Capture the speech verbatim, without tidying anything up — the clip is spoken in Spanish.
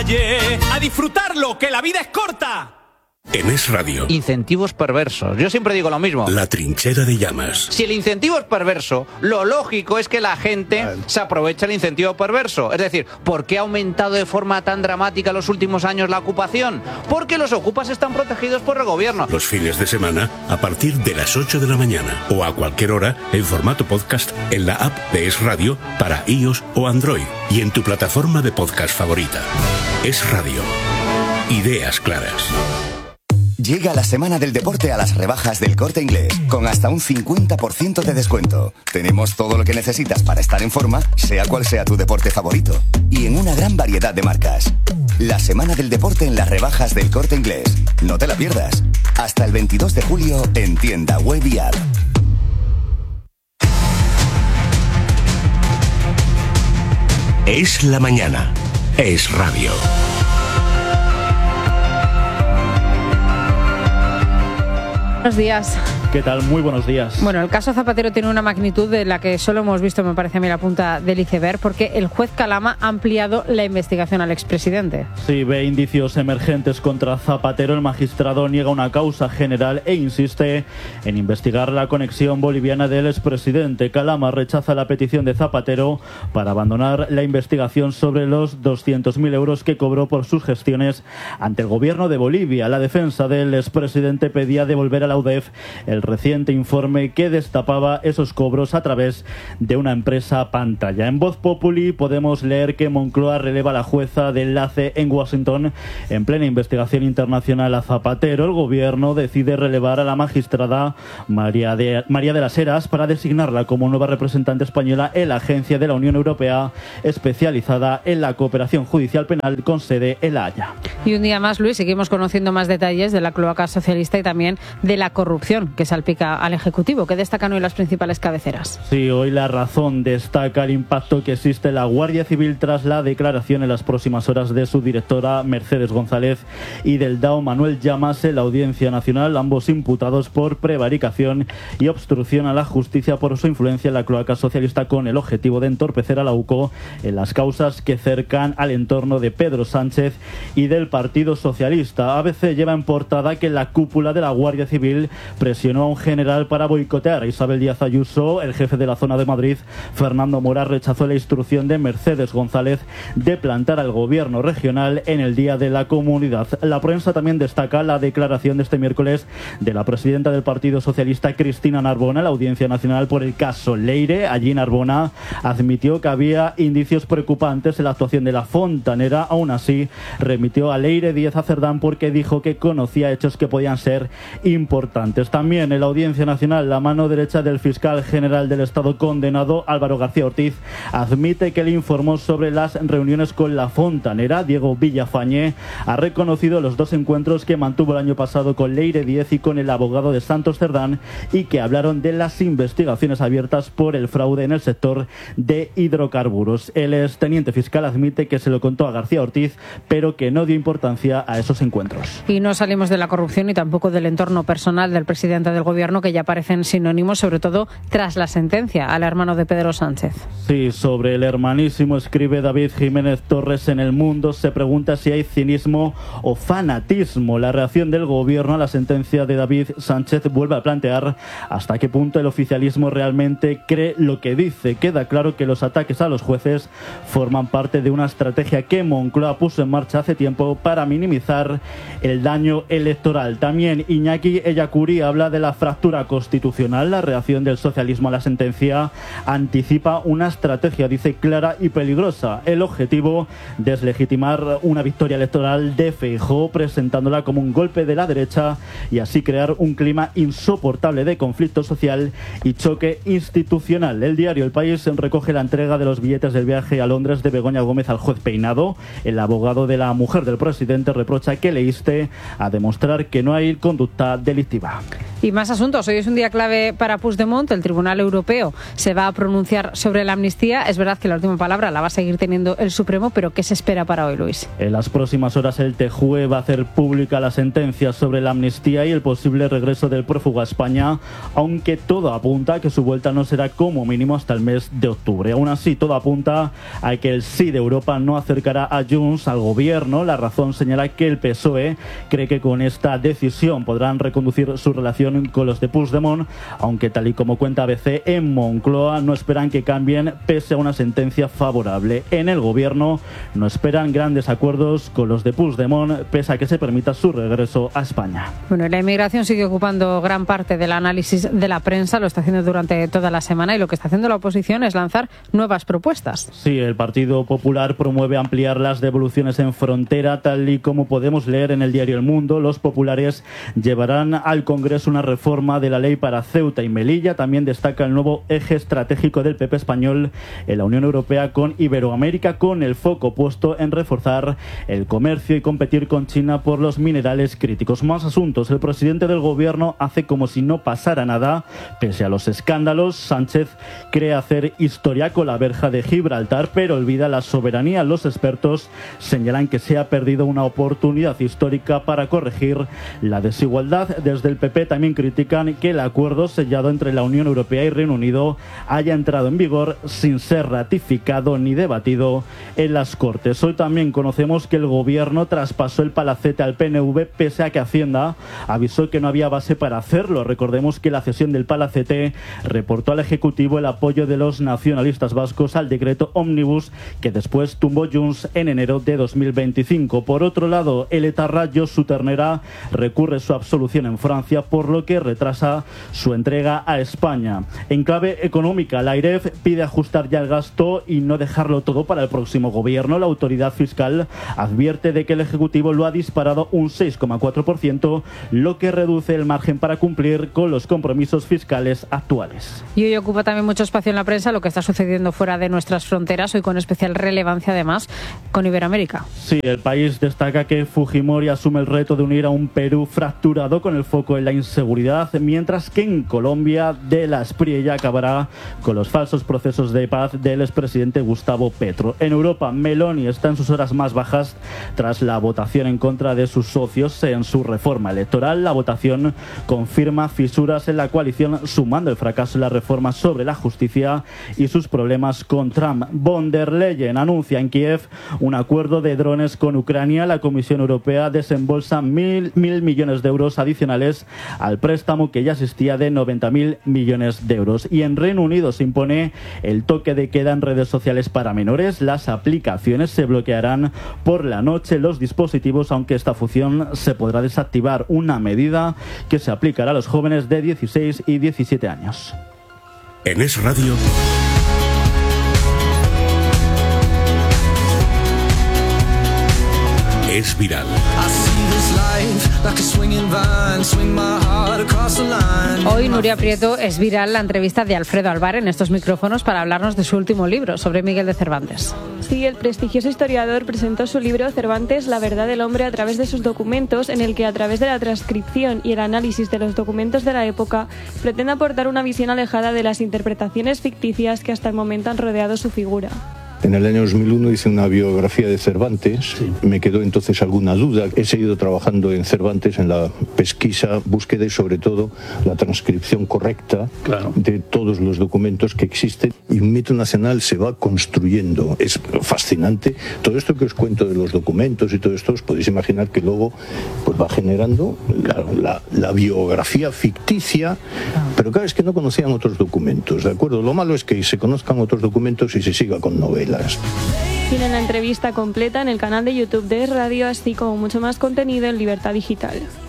calle, a disfrutarlo, que la vida es corta. En Es Radio. Incentivos perversos. Yo siempre digo lo mismo. La trinchera de llamas. Si el incentivo es perverso, lo lógico es que la gente se aproveche el incentivo perverso. Es decir, ¿por qué ha aumentado de forma tan dramática en los últimos años la ocupación? Porque los ocupas están protegidos por el gobierno. Los fines de semana a partir de las ocho de la mañana o a cualquier hora en formato podcast en la app de Es Radio para iOS o Android y en tu plataforma de podcast favorita. Es Radio. Ideas claras. Llega la semana del deporte a las rebajas del Corte Inglés, con hasta un cincuenta por ciento de descuento. Tenemos todo lo que necesitas para estar en forma, sea cual sea tu deporte favorito. Y en una gran variedad de marcas. La semana del deporte en las rebajas del Corte Inglés. No te la pierdas. Hasta el veintidós de julio en tienda web y app. Es la mañana. Es Radio. Buenos días. ¿Qué tal? Muy buenos días. Bueno, el caso Zapatero tiene una magnitud de la que solo hemos visto, me parece a mí, la punta del iceberg, porque el juez Calama ha ampliado la investigación al expresidente. Sí, ve indicios emergentes contra Zapatero. El magistrado niega una causa general e insiste en investigar la conexión boliviana del expresidente. Calama rechaza la petición de Zapatero para abandonar la investigación sobre los doscientos mil euros que cobró por sus gestiones ante el gobierno de Bolivia. La defensa del expresidente pedía devolver a la U D E F el reciente informe que destapaba esos cobros a través de una empresa pantalla. En Voz Populi podemos leer que Moncloa releva a la jueza de enlace en Washington en plena investigación internacional a Zapatero. El gobierno decide relevar a la magistrada María de, María de las Heras para designarla como nueva representante española en la agencia de la Unión Europea especializada en la cooperación judicial penal con sede en La Haya. Y un día más, Luis, seguimos conociendo más detalles de la cloaca socialista y también de la corrupción que salpica al Ejecutivo. ¿Qué destacan hoy las principales cabeceras? Sí, hoy La Razón destaca el impacto que existe en la Guardia Civil tras la declaración en las próximas horas de su directora Mercedes González y del D A O Manuel Llamas en la Audiencia Nacional, ambos imputados por prevaricación y obstrucción a la justicia por su influencia en la cloaca socialista con el objetivo de entorpecer a la U C O en las causas que cercan al entorno de Pedro Sánchez y del Partido Socialista. A B C lleva en portada que la cúpula de la Guardia Civil presionó a un general para boicotear a Isabel Díaz Ayuso. El jefe de la zona de Madrid, Fernando Mora, rechazó la instrucción de Mercedes González de plantar al gobierno regional en el Día de la Comunidad. La prensa también destaca la declaración de este miércoles de la presidenta del Partido Socialista, Cristina Narbona, en la Audiencia Nacional por el caso Leire. Allí Narbona admitió que había indicios preocupantes en la actuación de la fontanera. Aún así, remitió a Leire Díaz a Cerdán porque dijo que conocía hechos que podían ser importantes. También en la Audiencia Nacional, la mano derecha del fiscal general del Estado condenado, Álvaro García Ortiz, admite que le informó sobre las reuniones con la fontanera. Diego Villafañé ha reconocido los dos encuentros que mantuvo el año pasado con Leire Díez y con el abogado de Santos Cerdán y que hablaron de las investigaciones abiertas por el fraude en el sector de hidrocarburos. El exteniente fiscal admite que se lo contó a García Ortiz, pero que no dio importancia a esos encuentros. Y no salimos de la corrupción y tampoco del entorno personal del presidente del gobierno, que ya parecen sinónimos, sobre todo tras la sentencia al hermano de Pedro Sánchez. Sí, sobre el hermanísimo escribe David Jiménez Torres en El Mundo. Se pregunta si hay cinismo o fanatismo. La reacción del gobierno a la sentencia de David Sánchez vuelve a plantear hasta qué punto el oficialismo realmente cree lo que dice. Queda claro que los ataques a los jueces forman parte de una estrategia que Moncloa puso en marcha hace tiempo para minimizar el daño electoral. También Iñaki Ellacurí habla de la fractura constitucional. La reacción del socialismo a la sentencia anticipa una estrategia, dice, clara y peligrosa. El objetivo, deslegitimar una victoria electoral de Feijóo, presentándola como un golpe de la derecha y así crear un clima insoportable de conflicto social y choque institucional. El diario El País recoge la entrega de los billetes del viaje a Londres de Begoña Gómez al juez Peinado. El abogado de la mujer del presidente reprocha que le inste a demostrar que no hay conducta delictiva. Y más asuntos. Hoy es un día clave para Puigdemont. El Tribunal Europeo se va a pronunciar sobre la amnistía. Es verdad que la última palabra la va a seguir teniendo el Supremo, pero ¿qué se espera para hoy, Luis? En las próximas horas el T J U E va a hacer pública la sentencia sobre la amnistía y el posible regreso del prófugo a España, aunque todo apunta a que su vuelta no será como mínimo hasta el mes de octubre. Aún así, todo apunta a que el sí de Europa no acercará a Junts al gobierno. La razón señala que el P S O E cree que con esta decisión podrán reconducir su relación con los de Puigdemont, aunque tal y como cuenta A B C, en Moncloa no esperan que cambien pese a una sentencia favorable. En el gobierno no esperan grandes acuerdos con los de Puigdemont, pese a que se permita su regreso a España. Bueno, la inmigración sigue ocupando gran parte del análisis de la prensa, lo está haciendo durante toda la semana, y lo que está haciendo la oposición es lanzar nuevas propuestas. Sí, el Partido Popular promueve ampliar las devoluciones en frontera, tal y como podemos leer en el diario El Mundo. Los populares llevarán al Congreso una reforma de la ley para Ceuta y Melilla. También destaca el nuevo eje estratégico del P P español en la Unión Europea con Iberoamérica, con el foco puesto en reforzar el comercio y competir con China por los minerales críticos. Más asuntos. El presidente del gobierno hace como si no pasara nada. Pese a los escándalos, Sánchez cree hacer historia con la verja de Gibraltar, pero olvida la soberanía. Los expertos señalan que se ha perdido una oportunidad histórica para corregir la desigualdad. Desde el P P también critican que el acuerdo sellado entre la Unión Europea y Reino Unido haya entrado en vigor sin ser ratificado ni debatido en las Cortes. Hoy también conocemos que el gobierno traspasó el palacete al P N V, pese a que Hacienda avisó que no había base para hacerlo. Recordemos que la cesión del palacete reportó al Ejecutivo el apoyo de los nacionalistas vascos al decreto Ómnibus, que después tumbó Junts en enero de dos mil veinticinco. Por otro lado, el etarra Josu Ternera recurre su absolución en Francia, por lo que retrasa su entrega a España. En clave económica, la AIREF pide ajustar ya el gasto y no dejarlo todo para el próximo gobierno. La autoridad fiscal advierte de que el Ejecutivo lo ha disparado un seis coma cuatro por ciento, lo que reduce el margen para cumplir con los compromisos fiscales actuales. Y hoy ocupa también mucho espacio en la prensa lo que está sucediendo fuera de nuestras fronteras, hoy con especial relevancia además con Iberoamérica. Sí, el país destaca que Fujimori asume el reto de unir a un Perú fracturado con el foco en la inseguridad, mientras que en Colombia De la Espriella acabará con los falsos procesos de paz del expresidente Gustavo Petro. En Europa, Meloni está en sus horas más bajas tras la votación en contra de sus socios en su reforma electoral. La votación confirma fisuras en la coalición, sumando el fracaso en la reforma sobre la justicia y sus problemas con Trump. Von der Leyen anuncia en Kiev un acuerdo de drones con Ucrania. La Comisión Europea desembolsa mil, mil millones de euros adicionales al préstamo que ya existía de noventa mil millones de euros. Y en Reino Unido se impone el toque de queda en redes sociales para menores. Las aplicaciones se bloquearán por la noche los dispositivos, aunque esta función se podrá desactivar, una medida que se aplicará a los jóvenes de dieciséis y diecisiete años. En Es Radio, Es Viral. Hoy Nuria Prieto es viral la entrevista de Alfredo Alvar en estos micrófonos para hablarnos de su último libro sobre Miguel de Cervantes. Sí, el prestigioso historiador presentó su libro Cervantes, la verdad del hombre a través de sus documentos, en el que a través de la transcripción y el análisis de los documentos de la época pretende aportar una visión alejada de las interpretaciones ficticias que hasta el momento han rodeado su figura. En el año dos mil uno hice una biografía de Cervantes, sí. Me quedó entonces alguna duda. He seguido trabajando en Cervantes, en la pesquisa, búsqueda y sobre todo la transcripción correcta, claro, de todos los documentos que existen. Y un mito nacional se va construyendo. Es fascinante. Todo esto que os cuento de los documentos y todo esto, os podéis imaginar que luego pues va generando claro, la, la biografía ficticia, pero claro, es que no conocían otros documentos, ¿de acuerdo? Lo malo es que se conozcan otros documentos y se siga con novelas. Tienen la entrevista completa en el canal de YouTube de Es Radio, así como mucho más contenido en Libertad Digital.